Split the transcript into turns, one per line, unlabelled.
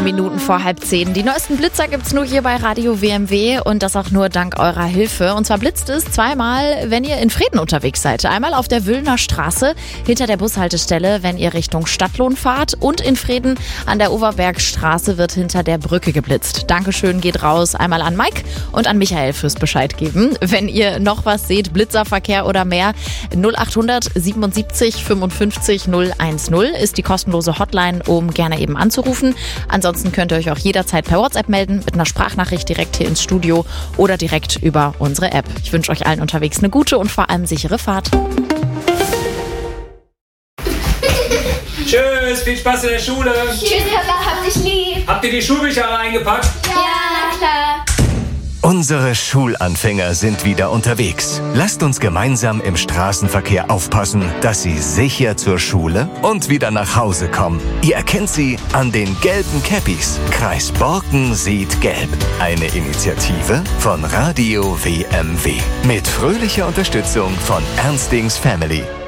Minuten vor 9:30. Die neuesten Blitzer gibt's nur hier bei Radio WMW und das auch nur dank eurer Hilfe. Und zwar blitzt es zweimal, wenn ihr in Vreden unterwegs seid. Einmal auf der Wüllner Straße hinter der Bushaltestelle, wenn ihr Richtung Stadtlohn fahrt. Und in Vreden an der Overbergstraße wird hinter der Brücke geblitzt. Dankeschön geht raus einmal an Mike und an Michael fürs Bescheid geben. Wenn ihr noch was seht, Blitzerverkehr oder mehr, 0800 77 55 010 ist die kostenlose Hotline, um gerne eben anzurufen. Ansonsten könnt ihr euch auch jederzeit per WhatsApp melden, mit einer Sprachnachricht direkt hier ins Studio oder direkt über unsere App. Ich wünsche euch allen unterwegs eine gute und vor allem sichere Fahrt.
Tschüss, viel Spaß in der Schule.
Tschüss, Papa, hab dich lieb.
Habt ihr die Schulbücher alle eingepackt?
Ja, na klar.
Unsere Schulanfänger sind wieder unterwegs. Lasst uns gemeinsam im Straßenverkehr aufpassen, dass sie sicher zur Schule und wieder nach Hause kommen. Ihr erkennt sie an den gelben Cappies. Kreis Borken sieht gelb. Eine Initiative von Radio WMW. Mit fröhlicher Unterstützung von Ernstings Family.